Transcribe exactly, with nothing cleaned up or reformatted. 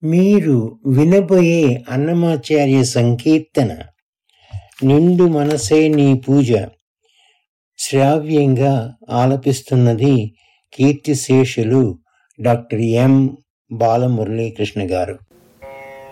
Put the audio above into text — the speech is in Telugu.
మీరు వినబోయే అన్నమాచార్య సంకీర్తన నిండు మనసే నీ పూజ శ్రావ్యంగా ఆలపిస్తున్నది కీర్తిశేషులు డాక్టర్ ఎం బాలమురళీకృష్ణ గారు.